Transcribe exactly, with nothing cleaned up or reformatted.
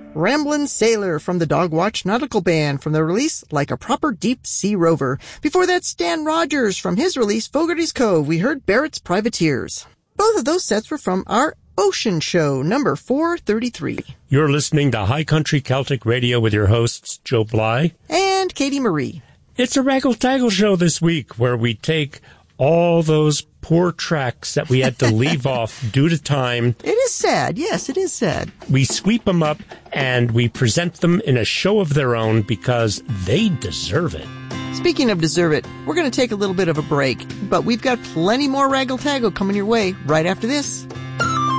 Ramblin' Sailor from the Dogwatch Nautical Band from their release Like a Proper Deep Sea Rover. Before that, Stan Rogers from his release Fogarty's Cove. We heard Barrett's Privateers. Both of those sets were from our Ocean Show, number four thirty-three. You're listening to High Country Celtic Radio with your hosts, Joe Bly and Katie Marie. It's a Raggle-Taggle show this week where we take all those poor tracks that we had to leave off due to time. It is sad. Yes, it is sad. We sweep them up and we present them in a show of their own because they deserve it. Speaking of deserve it, we're going to take a little bit of a break, but we've got plenty more Raggle-Taggle coming your way right after this.